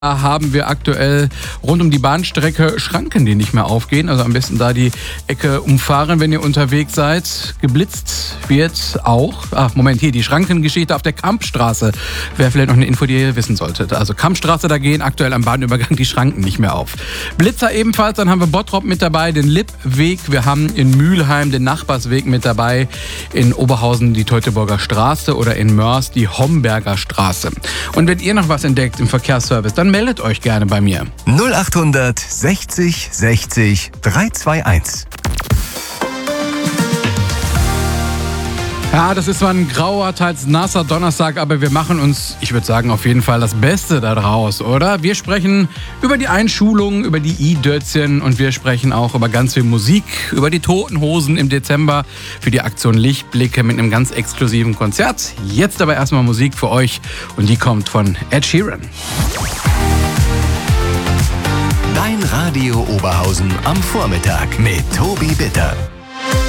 Haben wir aktuell rund um die Bahnstrecke Schranken, die nicht mehr aufgehen. Also am besten da die Ecke umfahren, wenn ihr unterwegs seid. Geblitzt wird auch, hier die Schrankengeschichte auf der Kampstraße. Wäre vielleicht noch eine Info, die ihr wissen solltet. Also Kampstraße, da gehen aktuell am Bahnübergang die Schranken nicht mehr auf. Blitzer ebenfalls, dann haben wir Bottrop mit dabei, den Lippweg. Wir haben in Mülheim den Nachbarsweg mit dabei. In Oberhausen die Teutoburger Straße oder in Mörs die Homberger Straße. Und wenn ihr noch was entdeckt im Verkehrsservice, dann meldet euch gerne bei mir. 0800 60 60 321. Ja, das ist zwar ein grauer, teils nasser Donnerstag, aber wir machen uns, ich würde sagen, auf jeden Fall das Beste daraus, oder? Wir sprechen über die Einschulung, über die I-Dötzchen und wir sprechen auch über ganz viel Musik, über die Toten Hosen im Dezember für die Aktion Lichtblicke mit einem ganz exklusiven Konzert. Jetzt aber erstmal Musik für euch und die kommt von Ed Sheeran. Dein Radio Oberhausen am Vormittag mit Tobi Bitter.